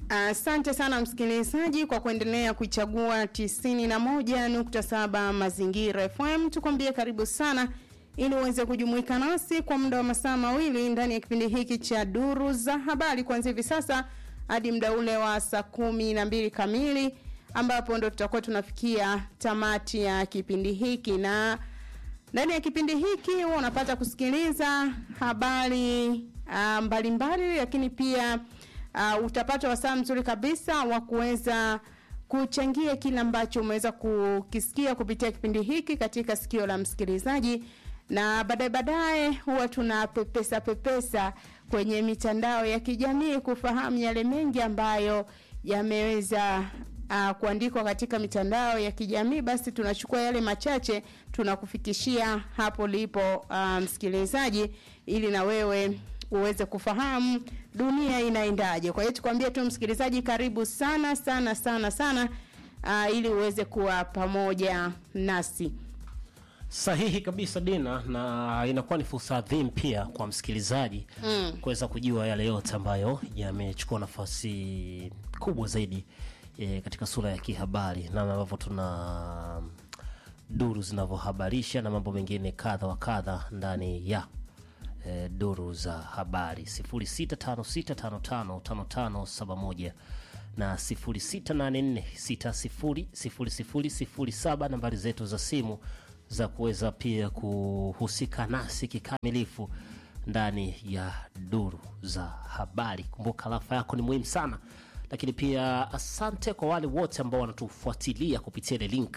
Asante sana msikilizaji kwa kuendelea kuichagua 91.7 Mazingira FM. Tukwambie karibu sana ili uweze kujumuika nasi kwa muda wa masaa mawili ndani ya kipindi hiki cha Duru za Habari kuanzia hivi sasa hadi muda ule wa saa 12 kamili ambapo ndo tutakuwa tunafikia tamati ya kipindi hiki. Na ndani ya kipindi hiki unapata kusikiliza habari mbalimbali, lakini pia utapata wasaa mzuri kabisa wa kuweza kuchangia kile ambacho umeweza kukisikia kupitia kipindi hiki katika sikio la msikilizaji. Na baadaye huwa tunapepesa kwenye mitandao ya kijamii kufahamu yale mengi ambayo yameweza kuandikwa katika mitandao ya kijamii. Basi tunachukua yale machache tunakufikishia hapo lipo msikilizaji, ili na wewe uweze kufahamu dunia inaendaje. Kwa hiyo tukwambie tu msikilizaji, karibu sana ili uweze kuwa pamoja nasi. Sahihi kabisa Dina, na inakuwa ni fursa adhimu pia kwa msikilizaji kuweza kujua yale yote ambayo yamechukua nafasi kubwa zaidi katika sura ya kihabari, na ambavyo tuna duru zinavyohabarisha na mambo mengine kadha wa kadha ndani ya duru za habari. 0656555571 na 0684600007 nambari zetu za simu za kuweza pia kuhusika nasi kikamilifu ndani ya duru za habari. Kumbuka lafa yako ni muhimu sana, lakini pia asante kwa wale wote ambao wanatufuatilia kupitia ile link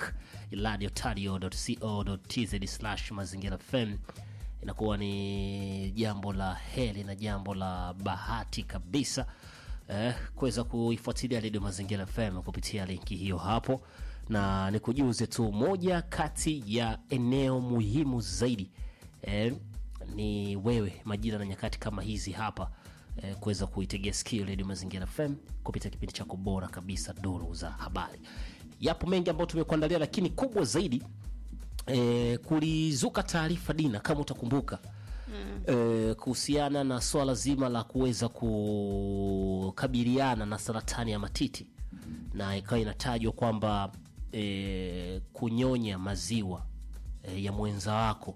radiotario.co.tz/mazingirafm. Inakuwa ni jambo la heri na jambo la bahati kabisa kuweza kuifuatilia Radio Mazingira FM kupitia linki hiyo hapo. Na nikujuze tu moja kati ya eneo muhimu zaidi ni wewe majira na nyakati kama hizi hapa kuweza kuitegea sikio Radio Mazingira FM kupitia kipindi chako bora kabisa Duru za Habari. Yapo mengi ambayo tumekuandalia, lakini kubwa zaidi kulizuka taarifa Dina, kama utakumbuka kuhusiana na swala zima la kuweza kukabiliana na saratani ya matiti, na ikawa inatajwa kwamba kunyonya maziwa ya mwenza wako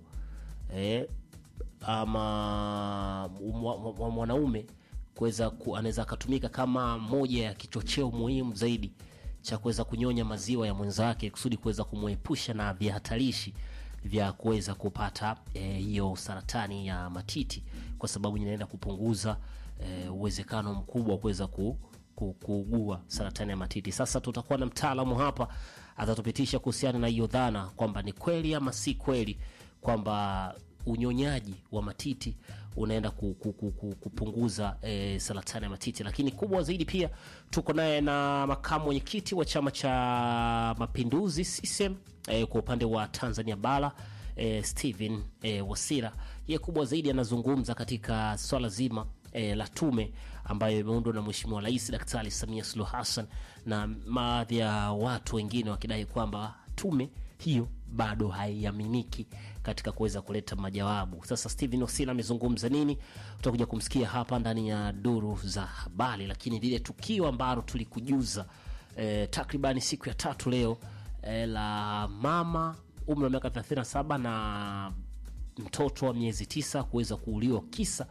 ama mwanaume kuweza anaweza kutumika kama moja ya kichocheo muhimu zaidi cha kuweza kunyonya maziwa ya mwenza wake kusudi kuweza kumuepusha na vihatarishi vya kuweza kupata hiyo saratani ya matiti, kwa sababu inaenda kupunguza uwezekano mkubwa wa kuweza kuugua saratani ya matiti. Sasa tutakuwa na mtaalamu hapa atatupitisha kuhusiana na hiyo dhana kwamba ni kweli ama si kweli kwamba unyonyaji wa matiti unaenda kupunguza saratani ya matiti. Lakini kubwa zaidi pia tuko naye na makamu mwenyekiti wa Chama cha Mapinduzi CCM kwa upande wa Tanzania Bara, Steven Wasira. Yeye kubwa zaidi anazungumza katika swala zima la tume ambayo imeundwa na Mheshimiwa Rais Daktari Samia Suluhu Hassan, na baadhi ya watu wengine wakidai kwamba tume hiyo bado haiaminiki katika kuweza kuleta majawabu. Sasa Steven Wasira amezungumza nini? Tutakuja kumsikia hapa ndani ya duru za habari. Lakini lile tukio ambalo tulikujuza takribani siku ya 3 leo la mama umri wa miaka 37 na mtoto wa miezi 9 kuweza kuuliwa, kisa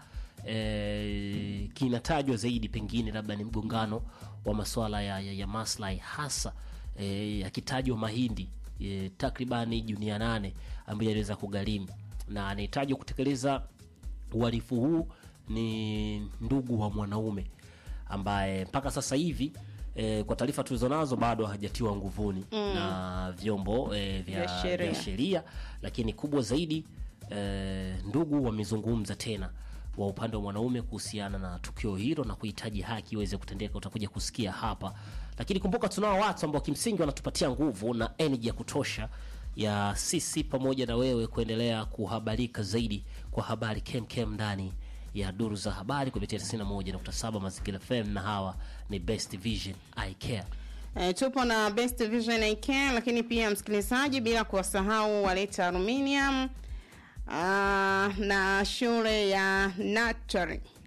kinatajwa zaidi pengine labda ni mgongano wa masuala ya maslahi, hasa yakitajwa mahindi takribani junia 8 ambayo inaweza kugharimu, na anahitajwa kutekeleza uhalifu huu ni ndugu wa mwanaume ambaye mpaka sasa hivi kwa taarifa tulizonazo bado hajatiwa nguvuni na vyombo vya sheria. Lakini kubwa zaidi ndugu wamezungumza tena wa upande wa mwanaume kuhusiana na tukio hilo na kuhitaji haki iweze kutendeka. Utakuja kusikia hapa. Lakini kumbuka tunao watu ambao kimsingi wanatupatia nguvu na energy ya kutosha ya sisi pamoja na wewe kuendelea kuhabarika zaidi kwa habari kem ndani ya duru za habari kupitia 91.7 Mazingira FM, na hawa ni Best Vision Eye Care. Tupo na Best Vision Eye Care, lakini pia msikilizaji, bila kuwasahau Waleta Aluminium na shule ya Natari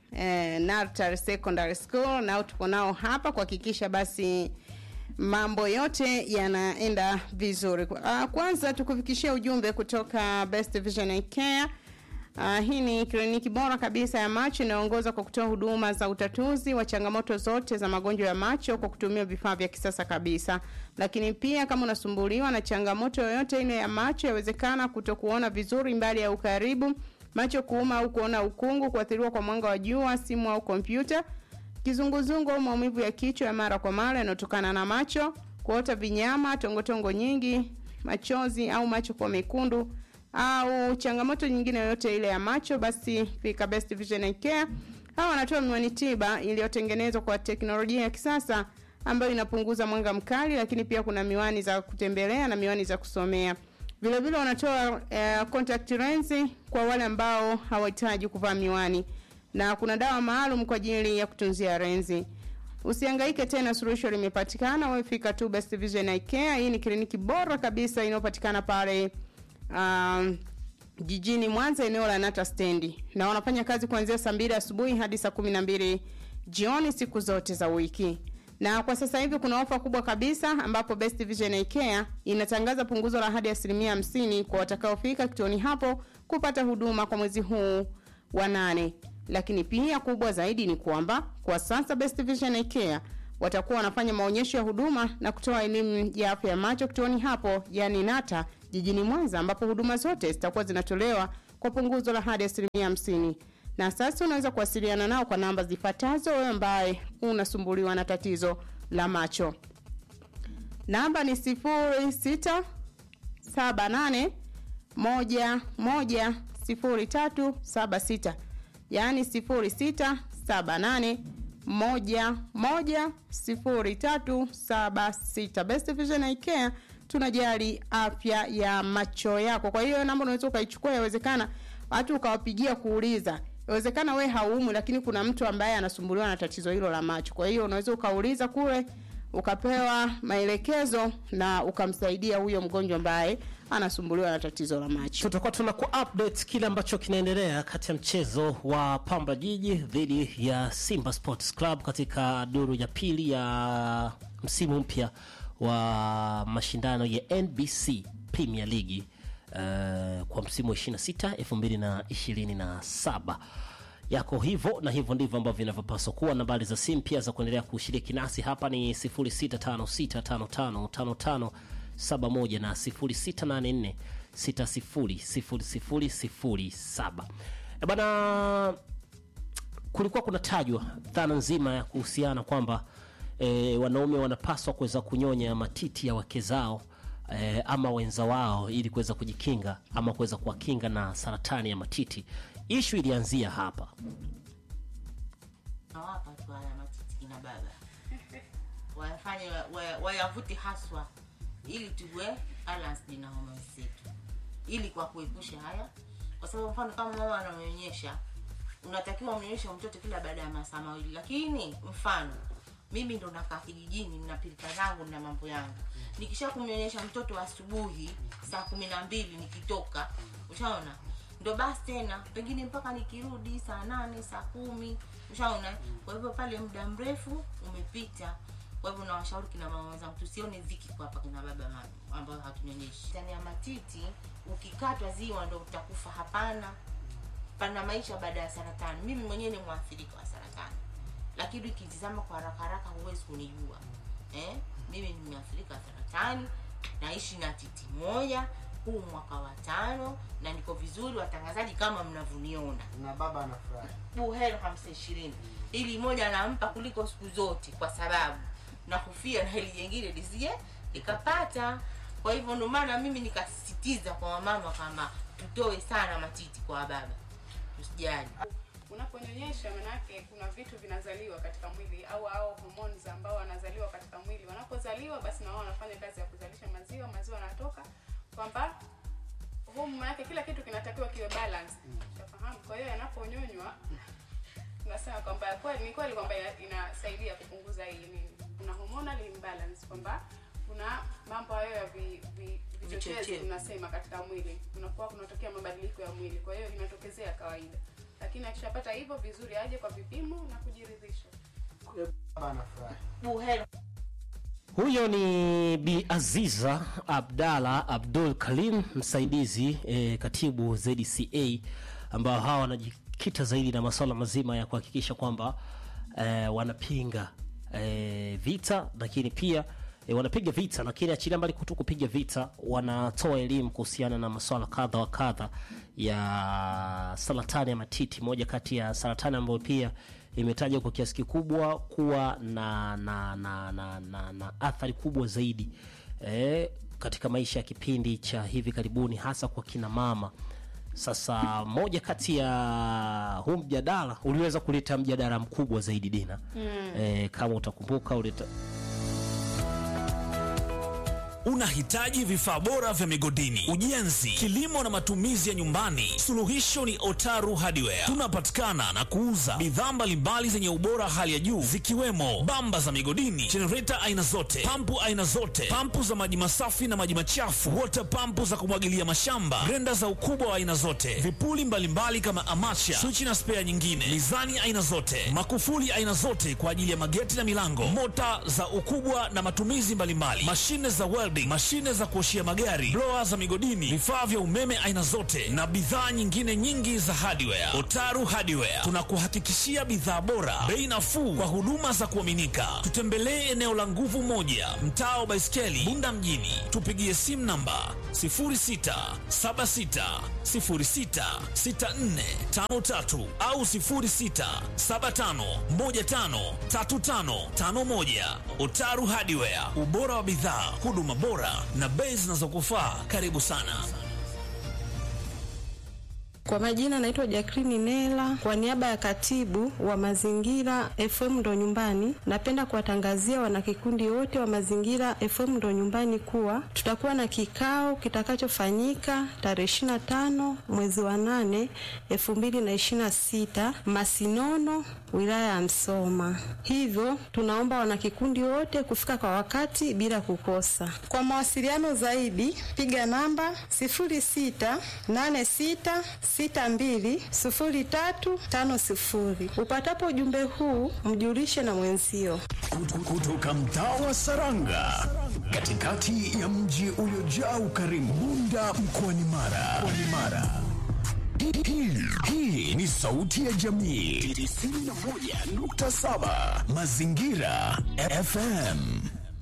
Nartar Secondary School, na tupo nao hapa kuhakikisha basi mambo yote yanaenda vizuri. Kwanza tukufikishia ujumbe kutoka Best Vision Eye Care. Hii ni kliniki bora kabisa ya macho inayoongoza kwa kutoa huduma za utatuzi wa changamoto zote za magonjwa ya macho kwa kutumia vifaa vya kisasa kabisa. Lakini pia kama unasumbuliwa na changamoto yoyote ile ya macho, yawezekana kutokuona vizuri mbali ya ukaribu, macho kuuma au kuona ukungu, kuathiriwa kwa mwanga wa jua, simu au kompyuta, kizunguzungu au maumivu ya kichwa ya mara kwa mara yanayotokana na macho, kuota vinyama, tongotongo nyingi, machozi au macho kuwa mekundu, au changamoto nyingine yoyote ile ya macho, basi fika Best Vision Eye Care. Hawa wanatoa miwani tiba iliyotengenezwa kwa teknolojia ya kisasa ambayo inapunguza mwanga mkali, lakini pia kuna miwani za kutembelea na miwani za kusomea. Vile vile wanatoa contact lens kwa wale ambao hawahitaji kuvaa miwani, na kuna dawa maalum kwa ajili ya kutunzia lenzi. Usihangaike tena, suluhisho limepatikana. Wewe fika tu Best Vision Eye Care. Hii ni kliniki bora kabisa inayopatikana pale jijini Mwanza, eneo la Nata Stendi, na wanafanya kazi kuanzia saa 2 asubuhi hadi saa 12 jioni siku zote za wiki. Na kwa sasa hivi kuna ofa kubwa kabisa ambapo Best Vision Eye Care inatangaza punguzo la hadi 50% kwa watakaofika kituoni hapo kupata huduma kwa mwezi huu wa 8. Lakini pia kubwa zaidi ni kwamba kwa sasa Best Vision Eye Care watakuwa wanafanya maonyesho ya huduma na kutoa elimu ya afya ya macho kituoni hapo, yani Nata jijini Mwanza, ambapo huduma zote zitakuwa zinatolewa kwa punguzo la hadi 50%. Na sasa unaweza kuwasiliana nao kwa namba zifuatazo wewe ambaye unasumbuliwa na tatizo la macho. Namba ni 0678110376, yani 0678110376. Best Vision Eye Care, tunajali afya ya macho yako. Kwa hiyo namba unaweza ukaichukua, yawezekana watu ukawapigia kuuliza. Yawezekana we haumu lakini kuna mtu ambaye anasumbuliwa na tatizo hilo la macho. Kwa hiyo unaweza ukauliza kule, ukapewa maelekezo na ukamsaidia huyo mgonjwa ambaye anasumbuliwa na tatizo la macho. Tutakuwa tunaku update kile ambacho kinaendelea kati ya mchezo wa Pamba Jiji dhidi ya Simba Sports Club katika duru ya pili ya msimu mpya wa mashindano ya NBC Premier League kwa msimu wa 26-2027. Yako hivyo, na hivyo ndivyo ambavyo vinavyopaswa kuwa. Nambari za simu pia za kuendelea kushiriki nasi hapa ni 0656555571 na 0684600007. Bana, kulikuwa kuna tajwa dhana nzima ya kuhusiana kwamba wanaume wanapaswa kuweza kunyonya matiti ya wake zao ama wenza wao ili kuweza kujikinga ama kuweza kuwakinga na saratani ya matiti. Issue ilianzia hapa. Nawapa tu haya matiti na baba. Wafanye wayavuti haswa ili tuwe balance na hormones zetu. Ili kwa kuepusha haya, kwa sababu mfano kama mama ananyonyesha, unatakiwa umnyonyeshe mtoto kila baada ya masaa mawili. Lakini mfano mimi ndo nakaa kijijini, nina pilika zangu na mambo yangu. Nikisha kumnyonyesha mtoto asubuhi saa 12 nikitoka, ushaona? Ndo basi tena pengine mpaka nikirudi saa 8 saa 10, ushaona? Kwa hivyo pale muda mrefu umepita. Kwa hivyo nawashauri kina mama wenzangu tusione dhiki kwa hapa kina baba mama ambao hatunyonyeshi. Ndani ya matiti ukikatwa ziwa ndo utakufa, hapana. Pana maisha baada ya saratani. Mimi mwenyewe ni mwathirika wa saratani. Lakini ukitizama kwa haraka haraka huwezi kunijua. Mimi ni mwathirika wa saratani, naishi na titi moja, huu mwaka wa 5 na niko vizuri watangazaji kama mnavyoniona. Na baba anafurahi. Buheri 520. Ili moja anampa kuliko siku zote kwa sababu na kufia na hili jingine lisije likapata. Kwa hivyo ndo maana mimi nikasisitiza kwa mama kama tutoe sana matiti kwa baba. Tusijali. Unaponyonyesha manake kuna vitu vinazaliwa katika mwili au hormones ambao wanazaliwa katika mwili. Wanapozaliwa basi na wao wanafanya kazi ya kuzalisha maziwa yanatoka, kwamba hormone yake kila kitu kinatakiwa kiwe balance. Unafahamu? Kwa hiyo yanaponyonywa tunasema kwamba ni kweli kwamba inasaidia kupunguza hii nini. Kuna hormonal imbalance, kwamba kuna mambo hayo ya vichochezi tunasema katika mwili. Kunatokea mabadiliko ya mwili. Kwa hiyo inatokezea kawaida. lakini akishapata hivyo vizuri aje kwa vipimo na kujiridhisha. Buheri. Huyo ni Bi Aziza Abdalla Abdul Karim, msaidizi katibu ZCA, ambao hawa wanajikita zaidi na masuala mazima ya kuhakikisha kwamba wanapinga vita, lakini pia wanapiga vita, lakini achilia mbali kupiga vita, wanatoa elimu kuhusiana na masuala kadha wa kadha ya saratani ya matiti, moja kati ya saratani ambayo pia imetajwa kwa kiasi kikubwa kuwa na athari kubwa zaidi katika maisha ya kipindi cha hivi karibuni, hasa kwa kina mama. Sasa moja kati ya huu mjadala uliweza kuleta mjadala mkubwa zaidi Dina. Kama utakumbuka Unahitaji vifaa bora vya migodini, ujenzi, kilimo na matumizi ya nyumbani? Suluhisho ni Otaru Hardware. Tunapatikana na kuuza bidhaa mbalimbali zenye ubora hali ya juu, zikiwemo bamba za migodini, generator aina zote, pampu aina zote, pampu za maji masafi na maji machafu, water pampu za kumwagilia mashamba, grenda za ukubwa wa aina zote, vipuli mbalimbali kama amacha, switch na spare nyingine, mizani aina zote, makufuli aina zote kwa ajili ya mageti na milango, mota za ukubwa na matumizi mbalimbali, mashine za welding, mashine za kuoshia magari, blower za migodini, vifaa vya umeme aina zote na bidhaa nyingine nyingi za hardware. Otaru Hardware tunakuhakikishia bidhaa bora, bei nafuu kwa huduma za kuaminika. Tutembelee eneo la Nguvu Moja, mtaa wa Baiskeli, Bunda mjini. Tupigie simu namba 0676066453 au 0675153551. Otaru Hardware, ubora wa bidhaa, huduma bora na bei zinazokufaa. Karibu sana. Kwa majina naitwa Jacqueline Nela, kwa niaba ya katibu wa Mazingira FM ndo nyumbani, napenda kuwatangazia wanakikundi wote wa Mazingira FM ndo nyumbani kuwa tutakuwa na kikao kitakachofanyika tarehe 25 mwezi wa 8 2026 Masinono, wilaya ya Msoma. Hivyo tunaomba wanakikundi wote kufika kwa wakati bila kukosa. Kwa mawasiliano zaidi piga namba 0686620350. Upatapo ujumbe huu mjulishe na mwenzio. Kutoka mtaa wa Saranga, katikati ya mji uliojaa ukarimu, Bunda mkoani Mara. Hii ni sauti ya jamii 91.7 Mazingira FM.